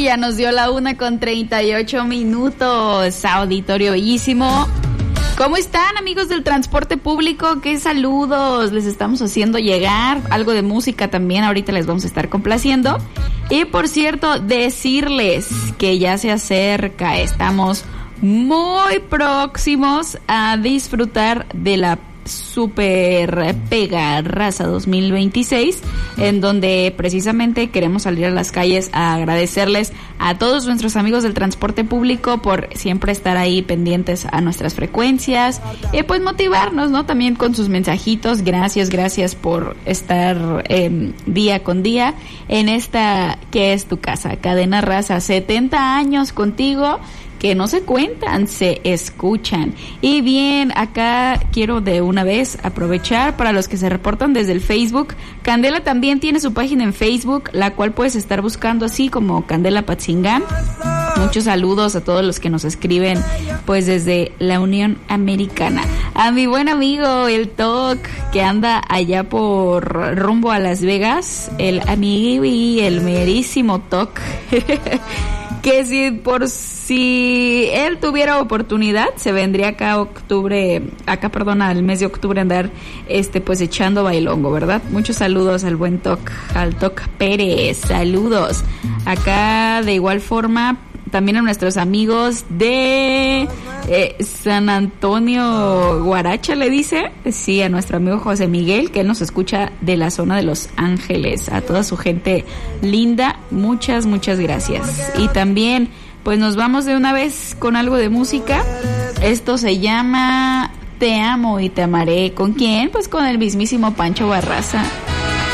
ya nos dio la 1:38, auditorio bellísimo. ¿Cómo están, amigos del transporte público? ¿Qué saludos les estamos haciendo llegar? Algo de música también ahorita les vamos a estar complaciendo. Y por cierto, decirles que ya se acerca, estamos muy próximos a disfrutar de la Super Pega Raza 2026, en donde precisamente queremos salir a las calles a agradecerles a todos nuestros amigos del transporte público por siempre estar ahí pendientes a nuestras frecuencias y pues motivarnos, ¿no? También con sus mensajitos. Gracias por estar día con día en esta que es tu casa, Cadena Raza, 70 años contigo, que no se cuentan, se escuchan. Y bien, acá quiero de una vez aprovechar para los que se reportan desde el Facebook. Candela también tiene su página en Facebook, la cual puedes estar buscando así como Candela Patzingán. Muchos saludos a todos los que nos escriben pues desde la Unión Americana. A mi buen amigo el Toc, que anda allá por rumbo a Las Vegas, el amigo y el merísimo Toc. Que si él tuviera oportunidad, se vendría acá al mes de octubre andar pues echando bailongo, ¿verdad? Muchos saludos al buen Toc, al Toc Pérez, saludos. Acá de igual forma también a nuestros amigos de San Antonio Guaracha, le dice, sí, a nuestro amigo José Miguel, que él nos escucha de la zona de Los Ángeles, a toda su gente linda, muchas gracias. Y también pues nos vamos de una vez con algo de música. Esto se llama Te amo y te amaré. ¿Con quién? Pues con el mismísimo Pancho Barraza.